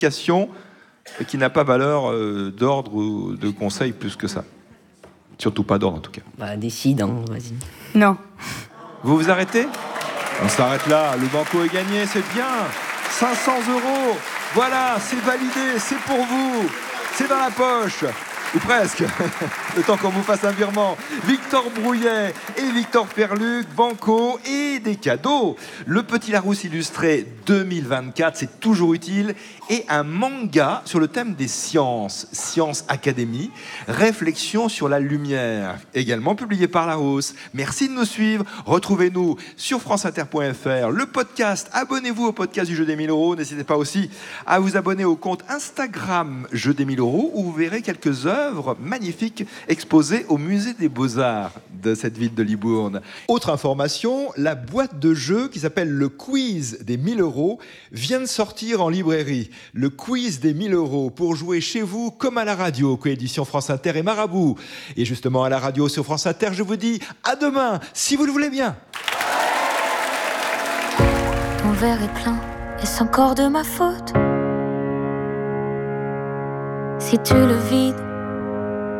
qui n'a pas valeur d'ordre ou de conseil plus que ça. Surtout pas d'ordre en tout cas. Bah décide, hein, vas-y. Non. Vous vous arrêtez ? On s'arrête là, le banco est gagné, c'est bien. 500 €, voilà, c'est validé, c'est pour vous, c'est dans la poche. Ou presque, le temps qu'on vous fasse un virement. Victor Brouillet et Victor Perluc, banco et des cadeaux. Le Petit Larousse illustré 2024, c'est toujours utile. Et un manga sur le thème des sciences, Science Academy, réflexion sur la lumière, également publié par Larousse. Merci de nous suivre. Retrouvez-nous sur franceinter.fr, le podcast. Abonnez-vous au podcast du Jeu des 1000 €. N'hésitez pas aussi à vous abonner au compte Instagram Jeu des 1000 € où vous verrez quelques œuvres magnifiques exposées au musée des Beaux-Arts de cette ville de Libourne. Autre information, la boîte de jeu qui s'appelle le quiz des 1000 € vient de sortir en librairie. Le quiz des 1000 € pour jouer chez vous comme à la radio, coédition France Inter et Marabout. Et justement à la radio sur France Inter, je vous dis à demain, si vous le voulez bien. Ton verre est plein, est-ce encore de ma faute? Si tu le vides,